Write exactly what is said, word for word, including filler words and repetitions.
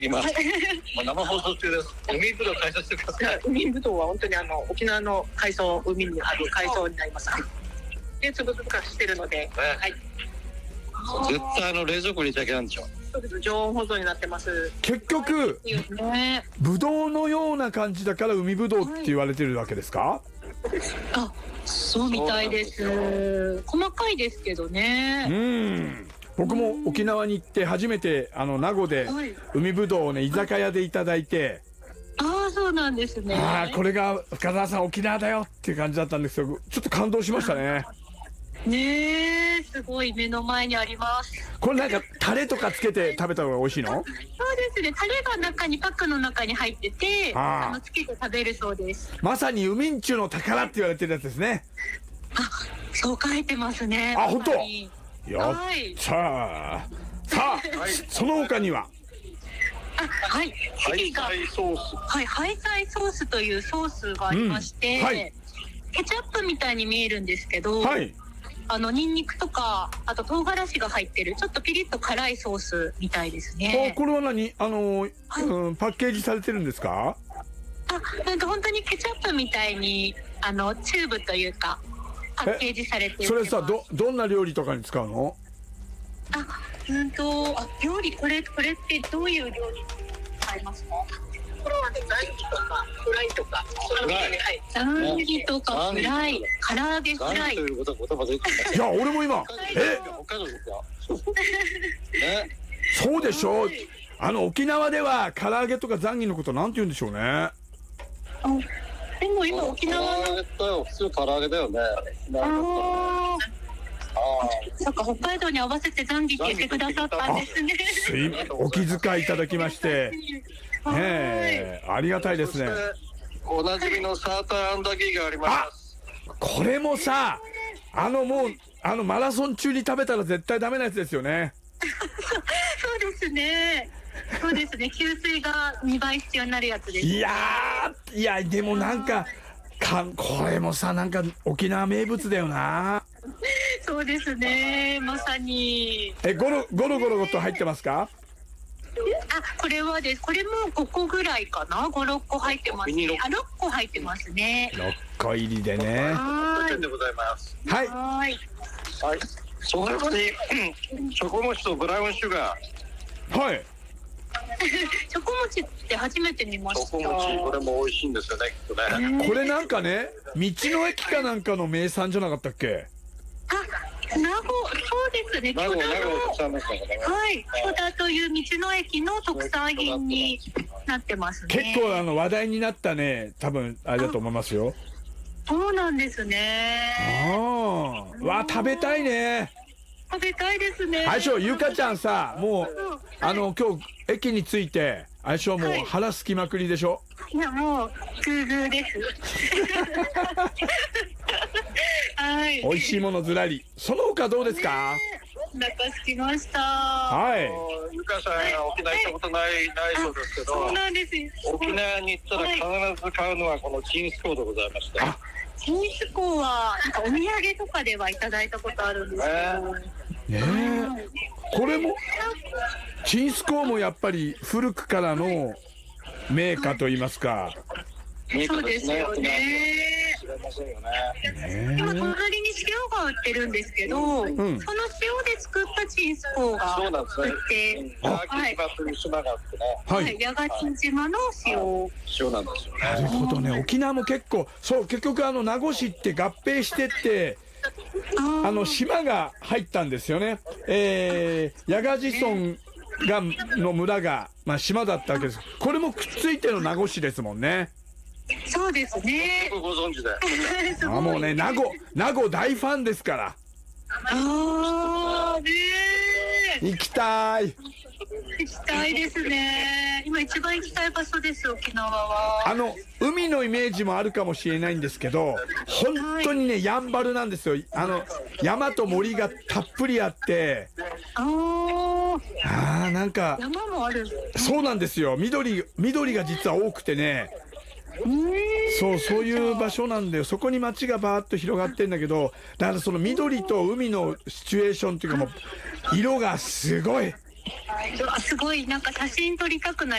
今まあ生放送中です。海ぶどう開催してください。 海ぶどうは本当にあの沖縄の海藻、海にある海藻になります。で粒々化してるので、ね、はい。 絶対あの冷蔵庫に入れちゃいけないんでしょ。 そうです。常温保存になってます。 結局、 ね、 ぶどうのような感じだから海ぶどうって言われてるわけですか？はい、 あ、そうみたいです。細かいですけどね。 うん。僕も沖縄に行って初めてあの名護で海ぶどうをね居酒屋でいただいて、 ああそうなんですね。 ああこれが深澤さん沖縄だよっていう感じだったんですけど、ちょっと感動しましたね。 ねえ、すごい目の前にあります。 これなんかタレとかつけて食べた方が美味しいの？そうですね。タレが中にパックの中に入ってて、ああのつけて食べるそうです。 まさに海んちゅの宝って言われてるやつですね。 あ、そう書いてますね。 あ、本当。 やったー。さあ、はい、その他には。 あ、はい。次が、 ハイサイソース。 はい、ハイサイソースというソースがありまして、うん、はい、ケチャップみたいに見えるんですけど、はい、あのニンニクとかあと唐辛子が入ってるちょっとピリッと辛いソースみたいですね。 これは何あの、はい、うん、パッケージされてるんですか？ あ、なんか本当にケチャップみたいにあのチューブというか。パッケージされてる。 それさ、どどんな料理とかに使うの？ あ、うんと、あ、料理これこれってどういう料理に使いますか？これはね、ザンギとかフライとか、フライ、はい、ザンギとかフライ、唐揚げフライ。ということ言葉出てきた。 いや、俺も今、え？ 北海道ですか？ ね。そうでしょう。あの沖縄では唐揚げとかザンギのことなんて言うんでしょうね。あ、 でも今沖縄の普通唐揚げだよね。 ああ、そっか、北海道に合わせてザンギって言ってくださったんですね。 すいお気遣いいただきまして、ねえ、ありがたいですね。 おなじみのサーターアンダギーがあります。 これもさ、あのもうあのマラソン中に食べたら絶対ダメなやつですよね。 そうですね。そうですね。給水がにばい必要になるやつです、ね。 いやー、いやでもなんかかこれもさ、なんか沖縄名物だよな。 そうですね。まさに。 え、ゴロゴロゴロと入ってますか？ あ、これはです。これもごこぐらいかな。ご、ろっこ入ってますね。あ、ろっこ入ってますね。 ろっこ入りでね。 はい。 でございます。 はい。 はい。 はい。その横にチョコ餅とブラウンシュガー。はい。 チョコ餅って初めて見ました。 チョコ餅、これも美味しいんですよね、きっとね。 これなんかね、道の駅かなんかの名産じゃなかったっけ？ あ、名護、そうですね。 名護、名護特産ですからね。はい、許田という道の駅の特産品になってますね。 結構あの話題になったね、多分あれだと思いますよ。 そうなんですね。 ああ、わ、食べたいね。 食べたいですね。 相性ゆかちゃんさ、もうあの今日駅に着いて相性もう腹すきまくりでしょ。 いやもうグーグーです。はい。 美味しいものずらり。その他どうですか？ お腹すきました。 はい。 ゆかさんが沖縄行ったことないないそうですけど。 そうなんです。 沖縄に行ったら必ず買うのはこのチンスコーでございまして。 チンスコーはなんかお土産とかではいただいたことあるんですけど。 ねえ。これもチンスコーもやっぱり古くからの名家と言いますか。 そうですよね。今隣に塩が売ってるんですけど、うん、その塩で作ったチンスコーが売って、 はい、 はい、八ヶ神島の塩、 塩なんですよね。 なるほどね。沖縄も結構、そう結局あの名護市って合併してって。あの島が入ったんですよね。えー、八ヶ地村がの村が、まあ、島だったわけです。これもくっついての名護市ですもんね。 そうですね。 ご存知で。 あ、もうね、名護名護大ファンですから。 あーねー。行きたい。 行きたいですね。今一番行きたい場所です、沖縄は。 あの海のイメージもあるかもしれないんですけど、本当にね、やんばるなんですよ。あの山と森がたっぷりあって、 あーあー、なんか山もある。 そうなんですよ。緑緑が実は多くてね。そうそういう場所なんだよ。そこに街がバーッと広がってんだけど、だからその緑と海のシチュエーションっていうか、もう色がすごいすごいなんか写真撮りたくなり